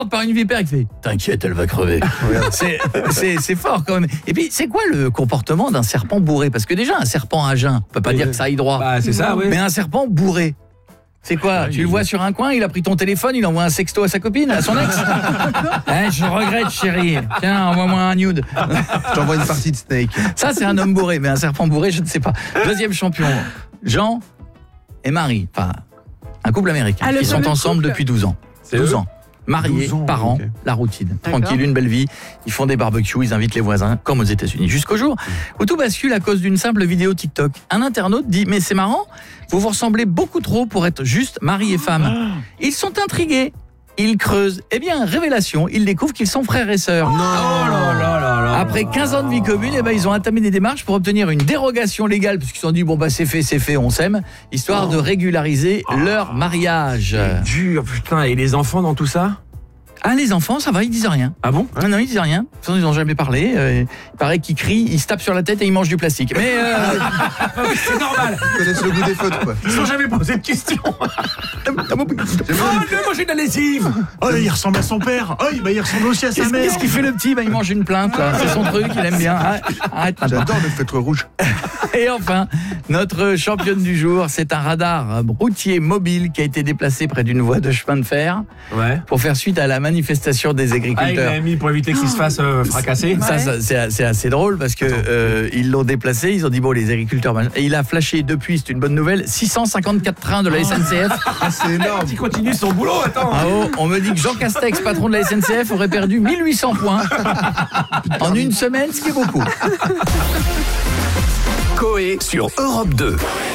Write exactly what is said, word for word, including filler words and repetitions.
par une vipère, il fait « T'inquiète, elle va crever ». c'est, c'est, c'est fort quand même. Et puis, c'est quoi le comportement d'un serpent bourré ? Parce que déjà, un serpent à jeun, on peut pas oui, dire que ça aille droit. Bah, c'est ça, oui. Mais un serpent bourré, c'est quoi ? Ah, tu il... le vois sur un coin, il a pris ton téléphone, il envoie un sexto à sa copine, à son ex. hein, je regrette, chérie. Tiens, envoie-moi un nude. Je t'envoie une partie de Snake. Ça, c'est un homme bourré, mais un serpent bourré, je ne sais pas. Deuxième champion, Jean et Marie. Enfin, un couple américain. Ah, Ils sont ensemble couple. depuis douze ans. C'est douze eux ans. Mariés, ans, parents, okay. la routine. D'accord. Tranquille, une belle vie. Ils font des barbecues, ils invitent les voisins, comme aux États-Unis. Jusqu'au jour où tout bascule à cause d'une simple vidéo TikTok. Un internaute dit « Mais c'est marrant, vous vous ressemblez beaucoup trop pour être juste mari et femme. » Ils sont intrigués. Ils creusent. Eh bien, révélation, ils découvrent qu'ils sont frères et sœurs. Non. Oh là là là là. Après quinze ans de vie commune, eh ben, ils ont entamé des démarches pour obtenir une dérogation légale, parce qu'ils se sont dit, bon, bah, c'est fait, c'est fait, on s'aime, histoire oh. de régulariser oh. leur mariage. C'est dur, putain. Et les enfants dans tout ça ? Ah, les enfants, ça va, ils disent rien. Ah bon ? Non, non, ils disent rien. Ils n'ont jamais parlé. Euh, il paraît qu'ils crient, ils se tapent sur la tête et ils mangent du plastique. Mais euh... c'est normal. Ils connaissent le goût des fautes, quoi. Ils ne sont jamais posé de questions. Oh, il a mangé de la lessive. Oh, il ressemble à son père. Oh, bah, il ressemble aussi à sa qu'est-ce, mère. Qu'est-ce qu'il fait le petit ? Bah, il mange une plainte, là. C'est son truc, il aime bien. Arrête, arrête J'adore le feutre rouge. Et enfin, notre championne du jour, c'est un radar routier mobile qui a été déplacé près d'une voie de chemin de fer ouais. pour faire suite à la manifestation des agriculteurs. Ah, il l'a mis pour éviter qu'ils se fassent euh, fracasser. Ça, ça c'est, c'est assez drôle parce que euh, ils l'ont déplacé, ils ont dit bon les agriculteurs et il a flashé depuis, c'est une bonne nouvelle, six cent cinquante-quatre trains de la S N C F. Ah, c'est énorme. Il continue son boulot, attends. Ah, oh, on me dit que Jean Castex, patron de la S N C F, aurait perdu mille huit cents points en une semaine, ce qui est beaucoup. Coé sur Europe deux.